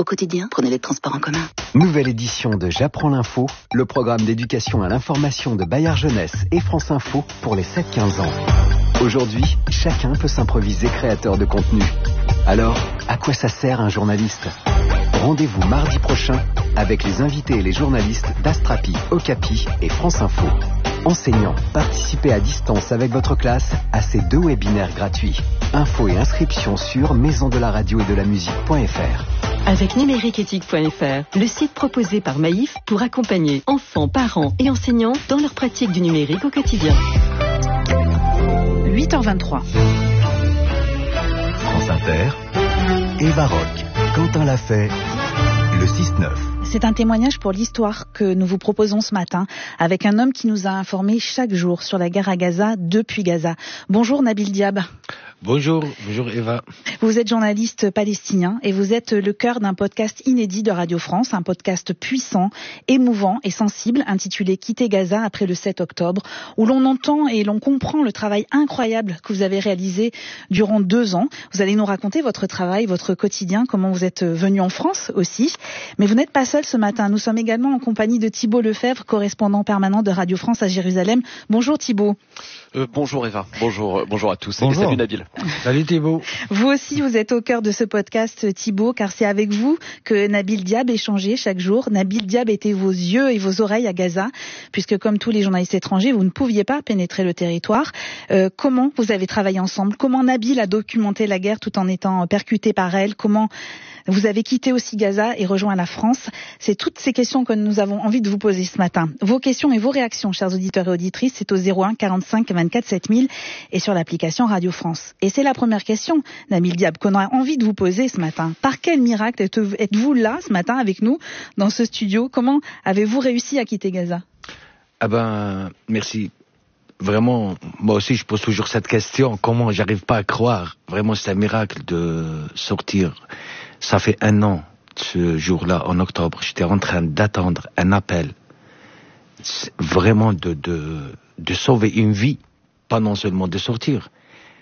quotidien, prenez les transports en commun. Nouvelle édition de J'apprends l'info, le programme d'éducation à l'information de Bayard Jeunesse et France Info pour les 7-15 ans. Aujourd'hui, chacun peut s'improviser créateur de contenu. Alors, à quoi ça sert un journaliste ? Rendez-vous mardi prochain avec les invités et les journalistes d'Astrapi, Okapi et France Info. Enseignants, participez à distance avec votre classe à ces 2 webinaires gratuits. Infos et inscriptions sur maisondelaradio-et-de-la-musique.fr. Avec numériqueéthique.fr, le site proposé par Maïf pour accompagner enfants, parents et enseignants dans leur pratique du numérique au quotidien. 8h23. France Inter, Eva Rock, Quentin l'a fait, le 6-9. C'est un témoignage pour l'histoire que nous vous proposons ce matin avec un homme qui nous a informés chaque jour sur la guerre à Gaza depuis Gaza. Bonjour Nabil Diab. Bonjour Eva. Vous êtes journaliste palestinien et vous êtes le cœur d'un podcast inédit de Radio France, un podcast puissant, émouvant et sensible intitulé Quitter Gaza après le 7 octobre, où l'on entend et l'on comprend le travail incroyable que vous avez réalisé durant 2 ans. Vous allez nous raconter votre travail, votre quotidien, comment vous êtes venu en France aussi. Mais vous n'êtes pas seul ce matin. Nous sommes également en compagnie de Thibault Lefebvre, correspondant permanent de Radio France à Jérusalem. Bonjour Thibault. Bonjour Eva, bonjour à tous. Bonjour. Et salut Nabil. Salut Thibault. Vous aussi, vous êtes au cœur de ce podcast, Thibault, car c'est avec vous que Nabil Diab échangeait chaque jour. Nabil Diab était vos yeux et vos oreilles à Gaza, puisque comme tous les journalistes étrangers, vous ne pouviez pas pénétrer le territoire. Comment vous avez travaillé ensemble ? Comment Nabil a documenté la guerre tout en étant percuté par elle ? Comment vous avez quitté aussi Gaza et rejoint la France ? C'est toutes ces questions que nous avons envie de vous poser ce matin. Vos questions et vos réactions, chers auditeurs et auditrices, c'est au 01 45 24 7000 et sur l'application Radio France. Et c'est la première question, Nabil Diab, qu'on a envie de vous poser ce matin. Par quel miracle êtes-vous là ce matin avec nous dans ce studio ? Comment avez-vous réussi à quitter Gaza ? Merci. Vraiment, moi aussi je pose toujours cette question. Comment j'arrive pas à croire ? Vraiment, c'est un miracle de sortir. Ça fait 1 an, ce jour-là, en octobre, j'étais en train d'attendre un appel. Vraiment de sauver une vie, pas non seulement de sortir.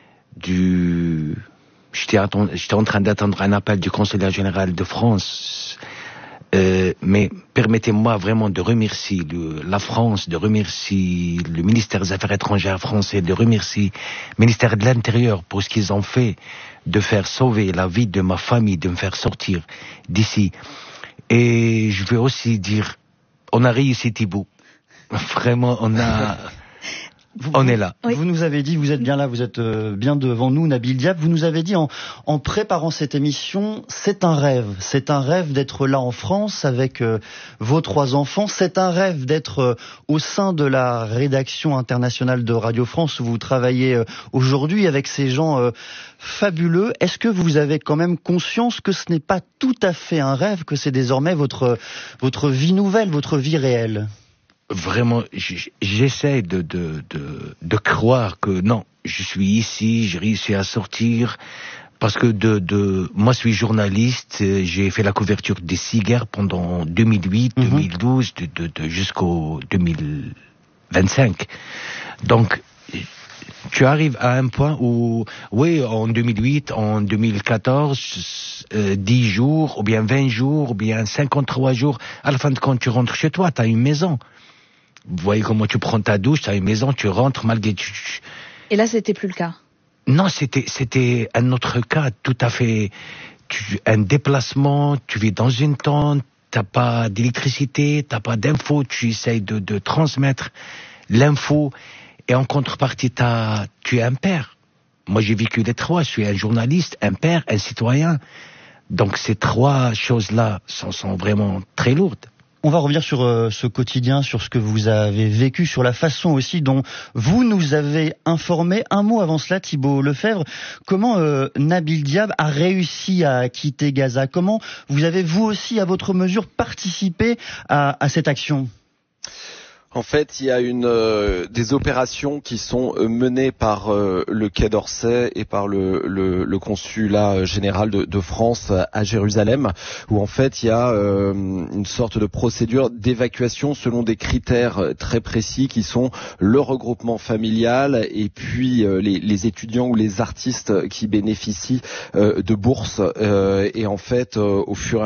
J'étais en train d'attendre un appel du consulat général de France. Mais permettez-moi vraiment de remercier la France, de remercier le ministère des Affaires étrangères français, de remercier le ministère de l'Intérieur pour ce qu'ils ont fait, de faire sauver la vie de ma famille, de me faire sortir d'ici. Et je veux aussi dire, on a réussi Thibault. Vraiment, on est là. Oui. Vous nous avez dit, vous êtes bien là, vous êtes bien devant nous, Nabil Diab. Vous nous avez dit en préparant cette émission, c'est un rêve d'être là en France avec vos 3 enfants. C'est un rêve d'être au sein de la rédaction internationale de Radio France où vous travaillez aujourd'hui avec ces gens fabuleux. Est-ce que vous avez quand même conscience que ce n'est pas tout à fait un rêve, que c'est désormais votre vie nouvelle, votre vie réelle ? Vraiment, j'essaie de croire que non, je suis ici, j'ai réussi à sortir, parce que moi je suis journaliste, j'ai fait la couverture des 6 guerres pendant 2008, 2012, jusqu'au 2025. Donc, tu arrives à un point où, oui, en 2008, en 2014, 10 jours, ou bien 20 jours, ou bien 53 jours, à la fin de compte, tu rentres chez toi, tu as une maison. Vous voyez comment tu prends ta douche, tu as une maison, tu rentres malgré... Et là, c'était plus le cas ? Non, c'était un autre cas, tout à fait... un déplacement, tu vis dans une tente, t'as pas d'électricité, t'as pas d'infos, tu essayes de transmettre l'info, et en contrepartie, tu es un père. Moi, j'ai vécu les 3, je suis un journaliste, un père, un citoyen. Donc ces 3 choses-là sont vraiment très lourdes. On va revenir sur ce quotidien, sur ce que vous avez vécu, sur la façon aussi dont vous nous avez informés. Un mot avant cela, Thibault Lefebvre, comment Nabil Diab a réussi à quitter Gaza ? Comment vous avez vous aussi, à votre mesure, participé à cette action ? En fait, il y a des opérations qui sont menées par le Quai d'Orsay et par le consulat général de France à Jérusalem, où en fait il y a une sorte de procédure d'évacuation selon des critères très précis qui sont le regroupement familial et puis les étudiants ou les artistes qui bénéficient de bourses. Et en fait, au fur et à